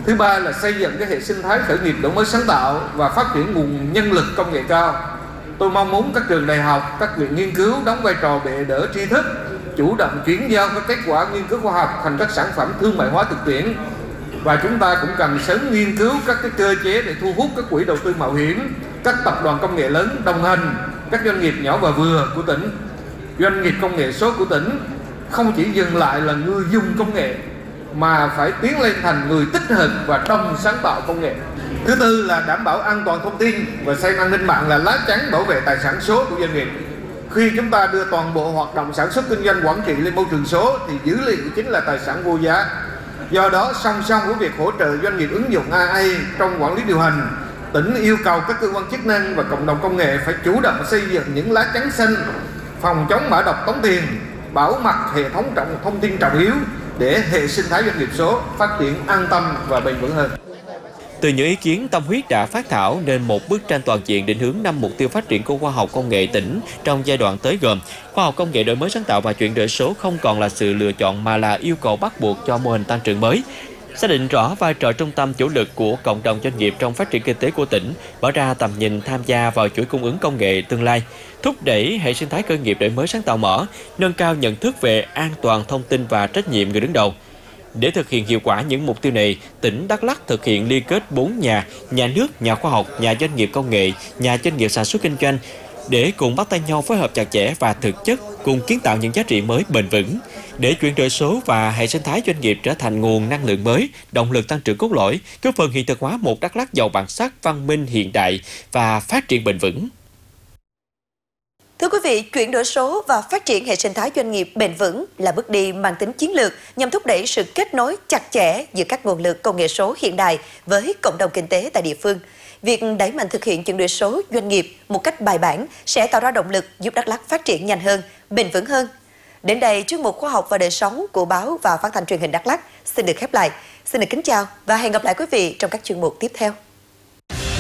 Thứ ba là xây dựng cái hệ sinh thái khởi nghiệp đổi mới sáng tạo và phát triển nguồn nhân lực công nghệ cao. Tôi mong muốn các trường đại học, các viện nghiên cứu đóng vai trò bệ đỡ tri thức, chủ động chuyển giao các kết quả nghiên cứu khoa học thành các sản phẩm thương mại hóa thực tiễn. Và chúng ta cũng cần sớm nghiên cứu các cái cơ chế để thu hút các quỹ đầu tư mạo hiểm, các tập đoàn công nghệ lớn đồng hành, các doanh nghiệp nhỏ và vừa của tỉnh. Doanh nghiệp công nghệ số của tỉnh không chỉ dừng lại là người dùng công nghệ mà phải tiến lên thành người tích hợp và đồng sáng tạo công nghệ. Thứ tư là đảm bảo an toàn thông tin và xem an ninh mạng là lá chắn bảo vệ tài sản số của doanh nghiệp. Khi chúng ta đưa toàn bộ hoạt động sản xuất kinh doanh quản trị lên môi trường số thì dữ liệu chính là tài sản vô giá. Do đó, song song với việc hỗ trợ doanh nghiệp ứng dụng AI trong quản lý điều hành, tỉnh yêu cầu các cơ quan chức năng và cộng đồng công nghệ phải chủ động xây dựng những lá chắn xanh, phòng chống mã độc tống tiền, bảo mật hệ thống thông tin trọng yếu để hệ sinh thái doanh nghiệp số phát triển an tâm và bền vững hơn. Từ những ý kiến, tâm huyết đã phát thảo nên một bức tranh toàn diện định hướng 5 mục tiêu phát triển của khoa học công nghệ tỉnh trong giai đoạn tới gồm: khoa học công nghệ đổi mới sáng tạo và chuyển đổi số không còn là sự lựa chọn mà là yêu cầu bắt buộc cho mô hình tăng trưởng mới. Xác định rõ vai trò trung tâm chủ lực của cộng đồng doanh nghiệp trong phát triển kinh tế của tỉnh, mở ra tầm nhìn tham gia vào chuỗi cung ứng công nghệ tương lai, thúc đẩy hệ sinh thái khởi nghiệp đổi mới sáng tạo mở, nâng cao nhận thức về an toàn thông tin và trách nhiệm người đứng đầu. Để thực hiện hiệu quả những mục tiêu này, tỉnh Đắk Lắk thực hiện liên kết 4 nhà nước, nhà khoa học, nhà doanh nghiệp công nghệ, nhà doanh nghiệp sản xuất kinh doanh để cùng bắt tay nhau phối hợp chặt chẽ và thực chất cùng kiến tạo những giá trị mới bền vững. Để chuyển đổi số và hệ sinh thái doanh nghiệp trở thành nguồn năng lượng mới, động lực tăng trưởng cốt lõi, góp phần hiện thực hóa một Đắk Lắk giàu bản sắc, văn minh hiện đại và phát triển bền vững. Thưa quý vị, chuyển đổi số và phát triển hệ sinh thái doanh nghiệp bền vững là bước đi mang tính chiến lược nhằm thúc đẩy sự kết nối chặt chẽ giữa các nguồn lực công nghệ số hiện đại với cộng đồng kinh tế tại địa phương. Việc đẩy mạnh thực hiện chuyển đổi số doanh nghiệp một cách bài bản sẽ tạo ra động lực giúp Đắk Lắk phát triển nhanh hơn, bền vững hơn. Đến đây, chuyên mục Khoa học và đời sống của báo và phát thanh truyền hình Đắk Lắk xin được khép lại. Xin được kính chào và hẹn gặp lại quý vị trong các chuyên mục tiếp theo.